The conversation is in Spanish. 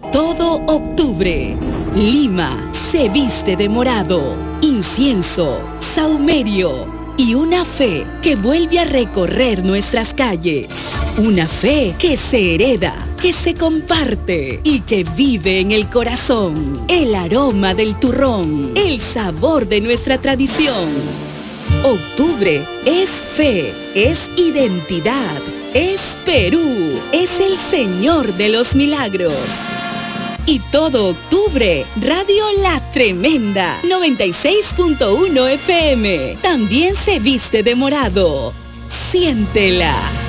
Todo octubre, Lima se viste de morado, incienso, saumerio y una fe que vuelve a recorrer nuestras calles. Una fe que se hereda, que se comparte y que vive en el corazón. El aroma del turrón, el sabor de nuestra tradición. Octubre es fe, es identidad, es Perú, es el Señor de los Milagros. Y todo octubre, Radio La Tremenda, 96.1 FM. También se viste de morado. Siéntela.